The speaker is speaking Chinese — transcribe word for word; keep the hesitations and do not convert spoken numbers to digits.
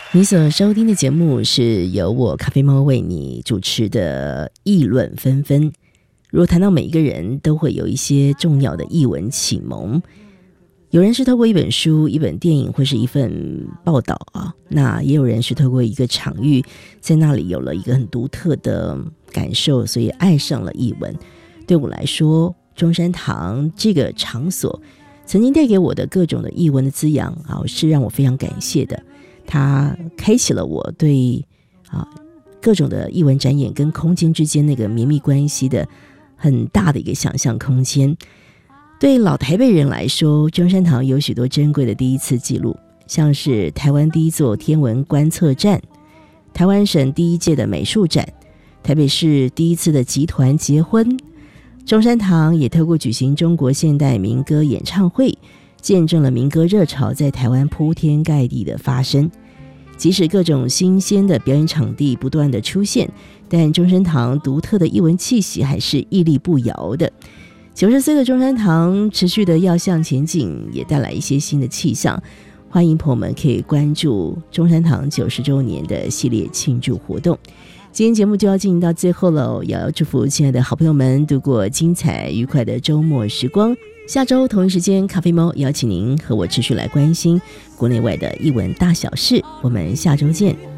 你所收听的节目是由我咖啡猫为你主持的议论纷纷。如果谈到每一个人都会有一些重要的艺文启蒙，有人是透过一本书、一本电影或是一份报道啊，那也有人是透过一个场域，在那里有了一个很独特的感受，所以爱上了艺文。对我来说，中山堂这个场所曾经带给我的各种的艺文的滋养啊，是让我非常感谢的。它开启了我对啊各种的艺文展演跟空间之间那个绵密关系的很大的一个想象空间。对老台北人来说，中山堂有许多珍贵的第一次记录，像是台湾第一座天文观测站、台湾省第一届的美术展、台北市第一次的集团结婚。中山堂也透过举行中国现代民歌演唱会，见证了民歌热潮在台湾铺天盖地的发生。即使各种新鲜的表演场地不断的出现，但中山堂独特的艺文气息还是屹立不摇的。九十岁的中山堂持续的要向前进，也带来一些新的气象。欢迎朋友们可以关注中山堂九十周年的系列庆祝活动。今天节目就要进行到最后了，也要祝福亲爱的好朋友们度过精彩愉快的周末时光。下周同一时间，咖啡猫邀请您和我持续来关心国内外的艺文大小事。我们下周见。